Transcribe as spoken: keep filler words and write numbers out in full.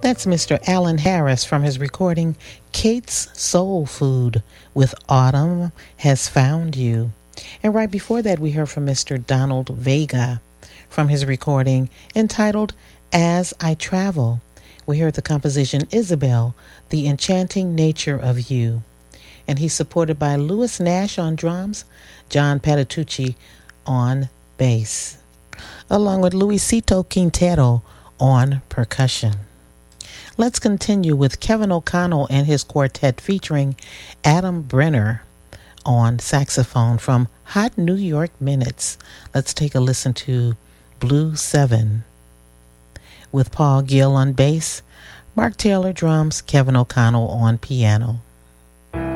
That's Mister Alan Harris from his recording Kate's Soul Food with Autumn Has Found You. And right before that, we heard from Mister Donald Vega from his recording entitled As I Travel. We heard the composition Isabel, The Enchanting Nature of You. And he's supported by Louis Nash on drums, John Patitucci on bass, along with Luisito Quintero on percussion. Let's continue with Kevin O'Connell and his quartet featuring Adam Brenner on saxophone from Hot New York Minutes. Let's take a listen to Blue Seven with Paul Gill on bass, Mark Taylor drums, Kevin O'Connell on piano.